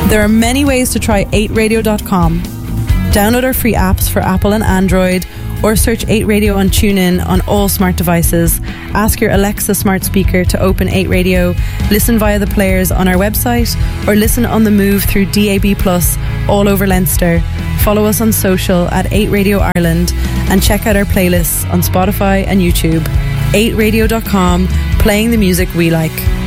There are many ways to try 8radio.com. Download our free apps for Apple and Android, or search 8Radio on TuneIn on all smart devices. Ask your Alexa smart speaker to open 8Radio, listen via the players on our website, or listen on the move through DAB+ all over Leinster. Follow us on social at 8Radio Ireland, and check out our playlists on Spotify and YouTube. 8Radio.com, playing the music we like.